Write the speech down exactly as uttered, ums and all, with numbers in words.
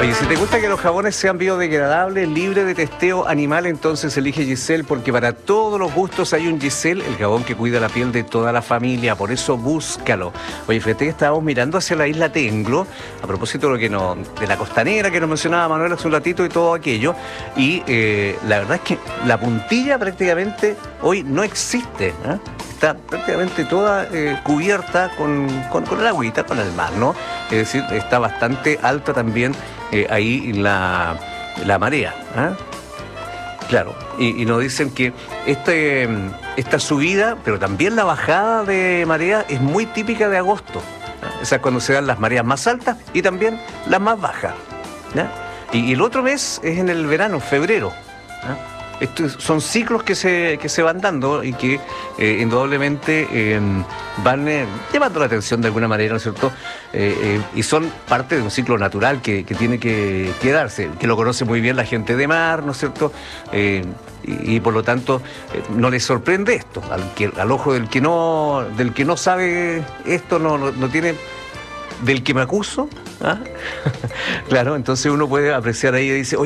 Oye, si te gusta que los jabones sean biodegradables, libres de testeo animal, entonces elige Giselle, porque para todos los gustos hay un Giselle, el jabón que cuida la piel de toda la familia, por eso búscalo. Oye, fíjate que estábamos mirando hacia la isla Tenglo, a propósito de, lo que no, de la costanera que nos mencionaba Manuel hace un ratito y todo aquello, y eh, la verdad es que la puntilla prácticamente hoy no existe, ¿eh? Está prácticamente toda eh, cubierta con, con, con el agüita, con el mar, ¿no? Es decir, está bastante alta también eh, ahí la, la marea, ¿eh? Claro, y, y nos dicen que este, esta subida, pero también la bajada de marea es muy típica de agosto, ¿eh? Esa es cuando se dan las mareas más altas y también las más bajas, ¿eh? Y, y el otro mes es en el verano, febrero, ¿eh? Estos son ciclos que se, que se van dando y que eh, indudablemente eh, van eh, llamando la atención de alguna manera, ¿no es cierto? Eh, eh, y son parte de un ciclo natural que, que tiene que quedarse, que lo conoce muy bien la gente de mar, ¿no es cierto? Eh, y, y por lo tanto eh, no les sorprende esto. Al, que, al ojo del que no, del que no sabe esto, no, no, no tiene... Del que me acuso, ¿ah? Claro, entonces uno puede apreciar ahí y dice, oye,